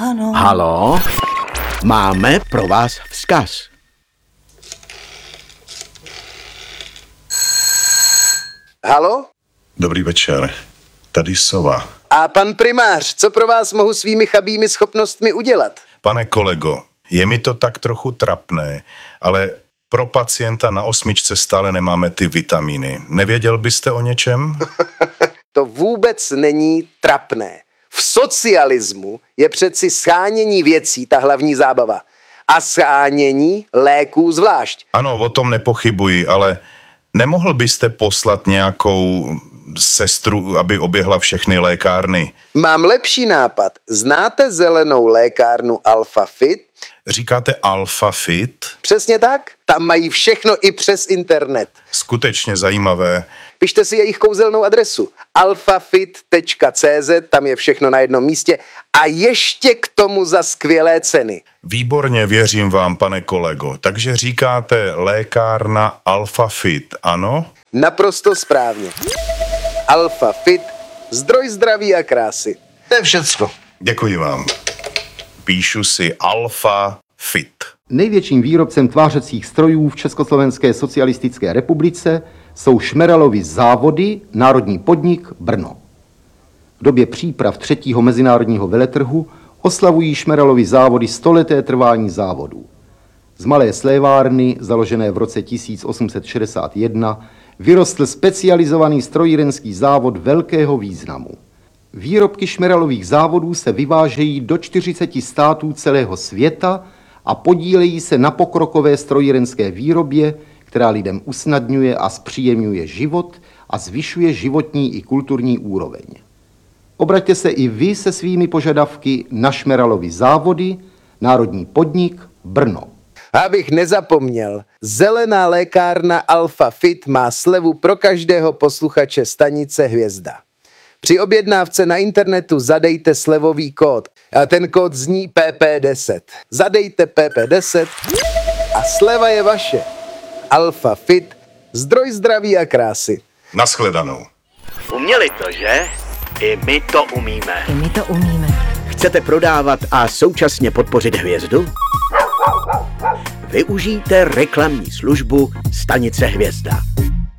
Ano. Haló? Máme pro vás vzkaz. Halo? Dobrý večer, tady Sova. A pan primář, co pro vás mohu svými chabými schopnostmi udělat? Pane kolego, je mi to tak trochu trapné, ale pro pacienta na 8 stále nemáme ty vitamíny. Nevěděl byste o něčem? To vůbec není trapné. V socialismu je přeci shánění věcí ta hlavní zábava. A shánění léků zvlášť. Ano, o tom nepochybuji, ale nemohl byste poslat nějakou sestru, aby oběhla všechny lékárny? Mám lepší nápad. Znáte zelenou lékárnu Alfa Fit? Říkáte Alfa Fit? Přesně tak. Tam mají všechno i přes internet. Skutečně zajímavé. Pište si jejich kouzelnou adresu alfafit.cz, tam je všechno na jednom místě a ještě k tomu za skvělé ceny. Výborně, věřím vám, pane kolego. Takže říkáte lékárna Alfa Fit, ano? Naprosto správně. Alfa Fit, zdroj zdraví a krásy. To je všecko. Děkuji vám. Píšu si Alfa Fit. Největším výrobcem tvářecích strojů v Československé socialistické republice jsou Šmeralovy závody, národní podnik Brno. V době příprav 3. mezinárodního veletrhu oslavují Šmeralovy závody 100leté trvání závodů. Z malé slévárny, založené v roce 1861, vyrostl specializovaný strojírenský závod velkého významu. Výrobky Šmeralových závodů se vyvážejí do 40 států celého světa a podílejí se na pokrokové strojírenské výrobě, která lidem usnadňuje a zpříjemňuje život a zvyšuje životní i kulturní úroveň. Obraťte se i vy se svými požadavky na Šmeralovy závody, národní podnik Brno. Abych nezapomněl, zelená lékárna Alfa Fit má slevu pro každého posluchače stanice Hvězda. Při objednávce na internetu zadejte slevový kód a ten kód zní PP10. Zadejte PP10 a sleva je vaše. Alfa Fit, zdroj zdraví a krásy. Naschledanou. Uměli to, že? I my to umíme. I my to umíme. Chcete prodávat a současně podpořit Hvězdu? Využijte reklamní službu Stanice Hvězda.